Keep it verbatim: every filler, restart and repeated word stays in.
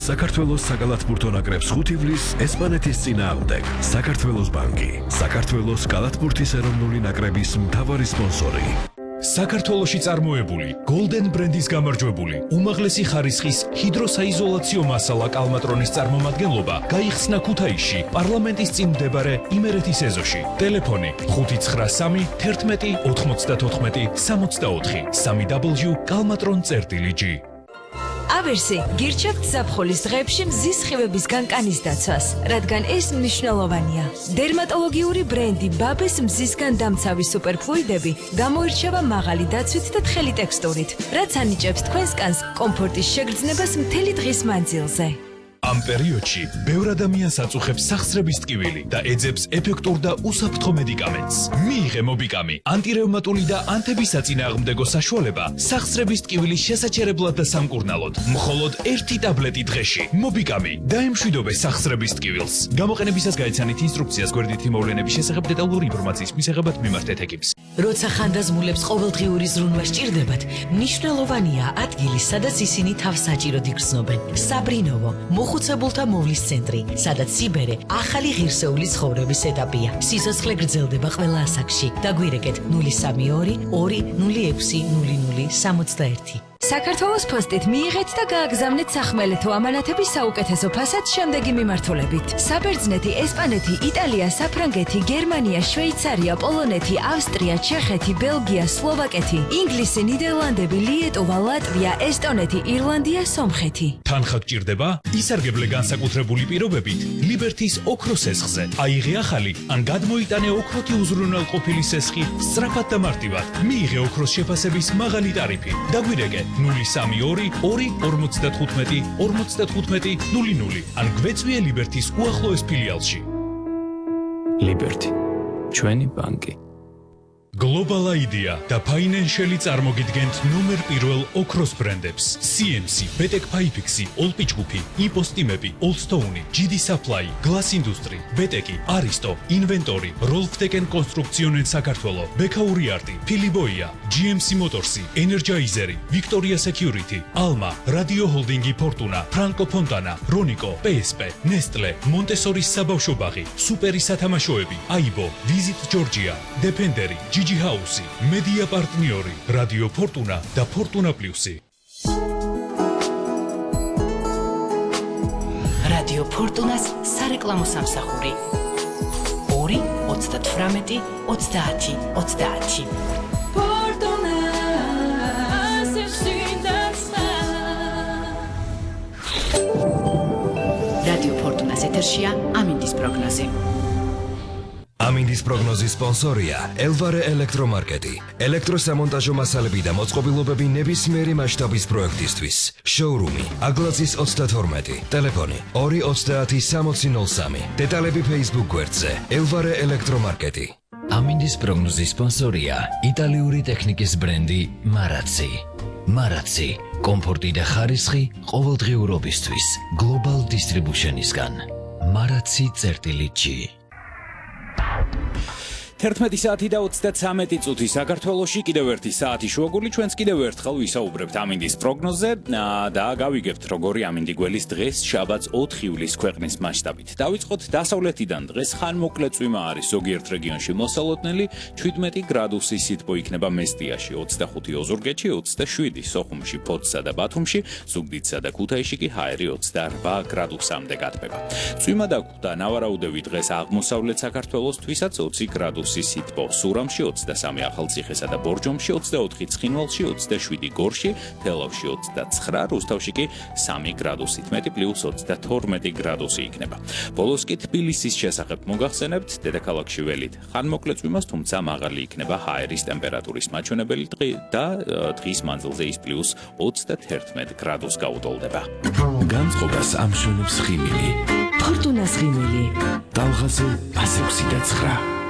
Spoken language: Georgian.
საქართველოს საკალათბურთო ნაკრებს ხუთი ივლის ესპანეთის წინააღმდეგ. საქართველოს ბანკი, საქართველოს კალათბურთის ეროვნული ნაკრების მთავარი სპონსორი. საქართველოში წარმოებული Golden ბრენდის გამარჯვებული უმაღლესი ხარისხის ჰიდროსაიზოლაციო მასალა კალმატრონის წარმომადგენლობა გაიხსნა ქუთაისში პარლამენტის წინ მდებარე იმერეთის ეზოში. ტელეფონი ხუთი ცხრა სამი თერთმეტი ოთხმოცდათოთხმეტი სამოცდაოთხი სამი დაბლიუ კალმატრონ წერტილი ჯი. ავერსი გირჩევთ ზაფხულის დღეებში მზის სხივებისგან კანის დაცვას, რადგან ეს მნიშვნელოვანია. დერმატოლოგიური ბრენდი ბაბეს მზისგან დამცავი სუპერფლუიდები გამოირჩევა მაღალი დაცვით და თხელი ტექსტურით, რაც ანიჭებს თქვენს კანს კომფორტის შეგრძნებას მთელი დღის მანძილზე. ამ პერიოდში ბევრ ადამიანს აწუხებს სახსრების ტკივილი და ეძებს ეფექტურ და უსაფრთხო მედიკამენტს. მიიღე მობიკამი, ანტირევმატული და ანთებისაწინააღმდეგო საშუალება სახსრების ტკივილის შესაჩერებლად და სამკურნალოდ. მხოლოდ ერთი ტაბლეტი დღეში. მობიკამი დაემშვიდობე სახსრების ტკივილს. გამოყენებისას გაეცანით ინსტრუქციას გვერდითი მოვლენების შესახებ დეტალური ინფორმაციის მისაღებად მიმართეთ ეკიპს. როცა ხანდაზმულებს ყოველდღიური ზრუნვა სჭირდებათ, მნიშვნელოვანია ადგილი, სადაც ისინი თავს საჭიროდ იგრძნობენ. საბრინოვო მოხუცებულთა მოვლის ცენტრი, სადაც სიბერე ახალი ღირსეული ცხოვრების ეტაპია. სიცოცხლე გრძელდება ყველა ასაკში. დაგვირეკეთ ნული სამი ორი ორი ნული ექვსი ნული ნული სამოცდაერთი. საქართველოს პოსტით მიიღეთ და გააგზავნეთ სახმელეთო ამანათების საუკეთესო ფასად შემდეგი მიმართულებით. საბერძნეთი, ესპანეთი, იტალია, საფრანგეთი, გერმანია, შვეიცარია, პოლონეთი, ავსტრია, ჩეხეთი, ბელგია, სლოვაკეთი, ინგლისი, ნიდერლანდები, ლიეტუვა, ლატვია, ესტონეთი, ირლანდია, სომხეთი. თანხა გჭირდება? ისარგებლე განსაკუთრებული პირობებით ლიბერთის ოქროს სესხზე. აიღე ახალი ან გადმოიტანე ოქროთი უზრუნველყოფილი სესხი სწრაფად და მარტივად. მიიღე ოქროს შეფასების მაღალი ტარიფი. დაგვირეკე ნული სამი ორი ორი ორმოცდათხუთმეტი ორმოცდათხუთმეტი ნული ნული ან გვეწვიე ლიბერთის უახლოეს ფილიალში. ლიბერთი, ჩვენი ბანკი. Global Idea და Financial წარმოგიდგენთ ნომერ პირველ ოქროს ბრენდებს. სი ემ სი, ბეტეკ ფაიფიქსი, ოლპიჩკუფი, იპოსტიმები, ოლსტოუნი, ჯი დი Supply, Glass Industry, ბეტეკი, არისტო, ინვენტორი, როლფტეკენ კონსტრუქციონენ საქართველო, ბექაური არტი, ფილიბოია, ჯი ემ სი მოტორსი, ენერჯაიზერი, ვიქტორია სეკიურიტი, ალმა, რადიო ჰოლდინგი ფორტუნა, ფრანკო ფონტანა, რონიკო, პე ეს პე, ნესტლე, მონტესორის საბავშვო ბაღი, სუპერი სათამაშოები, აიბო, ვიზიტ ჯორჯია, დეფენდერი, ჯიჯი ჰაუსი, მედია პარტნიორი, რადიო ფორტუნა და ფორტუნა პლუსი. რადიო ფორტუნას სარეკლამო სამსახური ორი ოცდათვრამეტი ოცდაათი ოცდაათი. რადიო ფორტუნას ეთერშია ამინდის პროგნოზი. ამინდის პროგნოზის სპონსორია ელვარე ელექტრომარკეტი. ელექტროსამონტაჟო მასალები და მოწყობილობები ნებისმიერი მასშტაბის პროექტისთვის. შოურუმი აგლაძის ოცდათორმეტი. ტელეფონი ორი ოცდაათი სამოცი ნული სამი. დეტალები Facebook გვერდზე ელვარე ელექტრომარკეტი. ამინდის პროგნოზის სპონსორია იტალიური ტექნიკის ბრენდი მარაცი. მარაცი, კომფორტი და ხარისხი ყოველდღიურობისთვის. Global Distribution-ისგან. მარაცი წერტილი ჯი. თერთმეტი საათი და ოცდათვრამეტი წუთი საქართველოში კიდევ ერთი საათი შუაგული ჩვენც კიდევ ერთხელ ვისაუბრებთ ამინდის პროგნოზზე და გავიგებთ როგორი ამინდი გველის დღეს შაბათს ოთხი ივლის ქვეყნის მასშტაბით. დავიწყოთ დასავლეთიდან დღეს ხანმოკლე წვიმა არის ზოგიერთ რეგიონში მოსალოდნელი შვიდმეტი გრადუსი სითბო იქნება მესტიაში, ოცდახუთი ოზურგეთში, ოცდაშვიდი სოხუმში, ფოთსა და ბათუმში, ზუგდიდსა და ქუთაისში კი ჰაერი ოცდაარბა გრადუსამდე გათბება. წვიმა დაგვხვდა ნავარაუდევი დღეს აღმოსავლეთ საქართველოსთვისაც ოცი გრადუსი სითბო სურამში, ოცდასამი ახალციხესა და ბორჯომში, ოცდაოთხი ცხინვალში, ოცდაშვიდი გორში, თელავში ოცდაცხრა, რუსთავში კი სამი გრადუსით მეტი პლუს ოცდათორმეტი გრადუსი იქნება. ბოლოს კი თბილისის შესახებ მოგახსენებთ, დედაქალაქში ველით ხანმოკლე წვიმას, თუმცა მაღალი იქნება ჰაერის ტემპერატურის მაჩვენებელი და დღის მანძილზე ის პლუს ოცდათერთმეტ გრადუსს გაუტოლდება. განწყობას ამშვენებს ხიმილი. ფორტუნას ხიმილი. ტალღაზე ასექვსი და ცხრა.